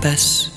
pes.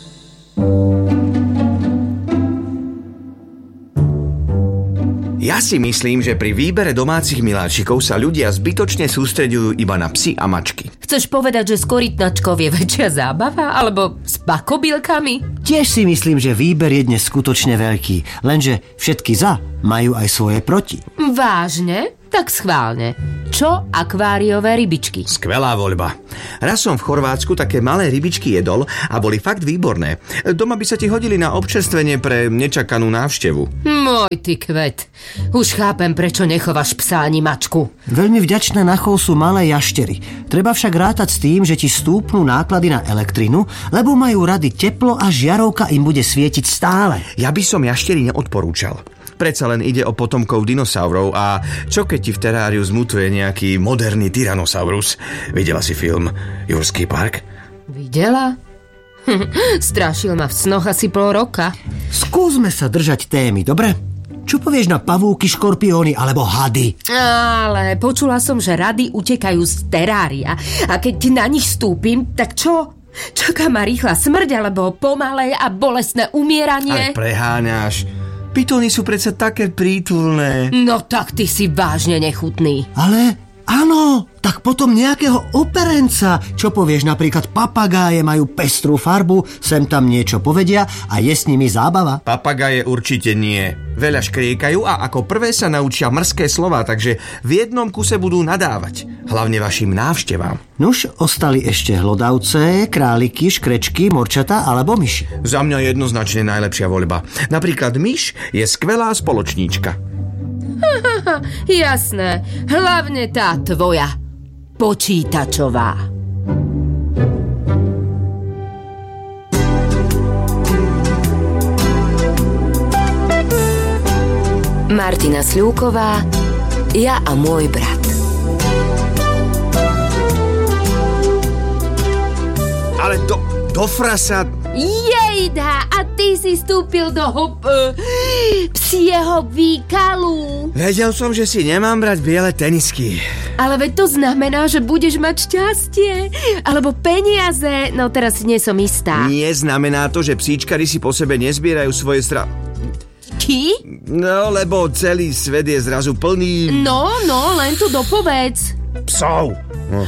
Ja si myslím, že pri výbere domácich miláčikov sa ľudia zbytočne sústreďujú iba na psy a mačky. Chceš povedať, že s korytnačkou je väčšia zábava? Alebo s pakobylkami? Tiež si myslím, že výber je dnes skutočne veľký, lenže všetky za majú aj svoje proti. Vážne? Tak schválne. Čo akváriové rybičky? Skvelá voľba. Raz som v Chorvátsku také malé rybičky jedol a boli fakt výborné. Doma by sa ti hodili na občerstvenie pre nečakanú návštevu. Môj ty kvet. Už chápem, prečo nechováš psa ani mačku. Veľmi vďačné na chov sú malé jaštery. Treba však rátať s tým, že ti stúpnú náklady na elektrinu, lebo majú rady teplo a žiarovka im bude svietiť stále. Ja by som jaštery neodporúčal. Predsa len ide o potomkov dinosaurov a čo keď ti v teráriu zmutuje nejaký moderný tyrannosaurus? Videla si film Jurský park? Videla? Strašil ma v snoch asi pol roka. Skúsme sa držať témy, dobre? Čo povieš na pavúky, škorpióny alebo hady? Ale počula som, že rady utekajú z terária a keď na nich stúpim, tak čo? Čaká ma rýchla smrť alebo pomalé a bolestné umieranie? Aj preháňaš. Pytóny sú predsa také prítulné. No tak ty si vážne nechutný. Ale áno, tak potom nejakého operenca. Čo povieš, napríklad papagáje majú pestrú farbu, sem tam niečo povedia a je s nimi zábava. Papagáje určite nie. Veľa škriekajú a ako prvé sa naučia mrské slová, takže v jednom kuse budú nadávať. Hlavne vašim návštevám. Nuž, ostali ešte hlodavce, králiky, škrečky, morčata alebo myši. Za mňa jednoznačne najlepšia voľba. Napríklad myš je skvelá spoločníčka. Jasné, hlavne tá tvoja, počítačová. Martina Sľúková, Ja a môj brat. Ale do frasa... Jejda, a ty si vstúpil do psieho výkalu. Vedel som, že si nemám brať biele tenisky. Ale veď to znamená, že budeš mať šťastie. Alebo peniaze. No teraz nie som istá. Nie znamená to, že psíčkari si po sebe nezbierajú svoje Ty? No, lebo celý svet je zrazu plný... No, len tu dopovedz. Psov. No.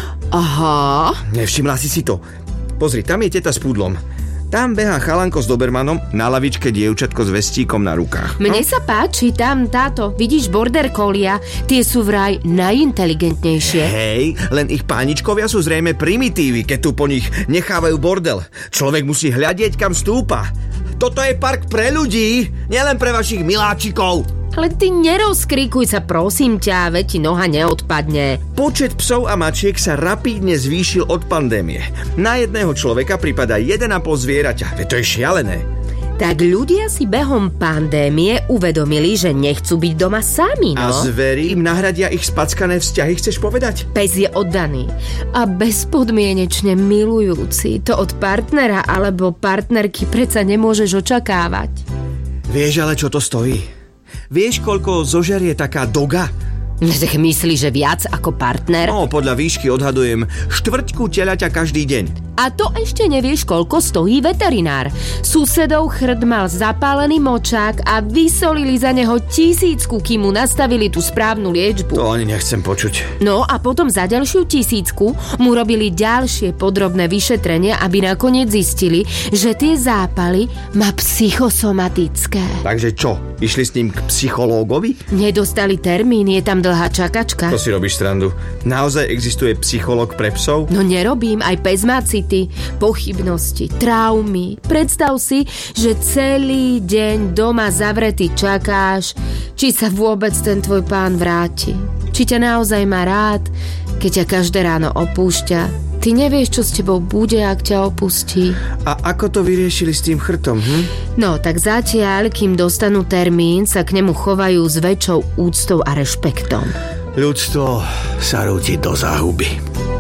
Aha. Nevšimla si to. Pozri, tam je teta s pudlom. Tam behá chalanko s dobermanom, na lavičke dievčatko s vestíkom na rukách. Mne sa páči tam táto, vidíš border collia, tie sú vraj najinteligentnejšie. Hej, len ich páničkovia sú zrejme primitívy, keď tu po nich nechávajú bordel. Človek musí hľadieť, kam stúpa. Toto je park pre ľudí, nielen pre vašich miláčikov. Ale ty nerozkrikuj sa, prosím ťa, veď ti noha neodpadne. Počet psov a mačiek sa rapídne zvýšil od pandémie. Na jedného človeka pripadá 1,5 zvieraťa. Veď to je šialené. Tak ľudia si behom pandémie uvedomili, že nechcú byť doma sami, no. A zveri im nahradia ich spackané vzťahy, chceš povedať? Pes je oddaný a bezpodmienečne milujúci. To od partnera alebo partnerky predsa nemôžeš očakávať. Vieš ale, čo to stojí? Vieš, koľko zožerie taká doga? Tak myslíš, že viac ako partner? No, podľa výšky odhadujem 1/4 telaťa každý deň. A to ešte nevieš, koľko stojí veterinár. Susedov chrd mal zapálený močák a vysolili za neho 1000, kým mu nastavili tú správnu liečbu. To ani nechcem počuť. No a potom za ďalšiu 1000 mu robili ďalšie podrobné vyšetrenia, aby nakoniec zistili, že tie zápaly má psychosomatické. Takže čo? Išli s ním k psychológovi? Nedostali termín, je tam dlhá čakačka. To si robíš srandu. Naozaj existuje psychológ pre psov? No nerobím, aj pes má city, pochybnosti, traumy. Predstav si, že celý deň doma zavretý čakáš, či sa vôbec ten tvoj pán vráti. Či ťa naozaj má rád, keď ťa každé ráno opúšťa. Ty nevieš, čo s tebou bude, ak ťa opustí. A ako to vyriešili s tým chrtom? No, tak zatiaľ, kým dostanú termín, sa k nemu chovajú s väčšou úctou a rešpektom. Ľudstvo sa rúti do záhuby.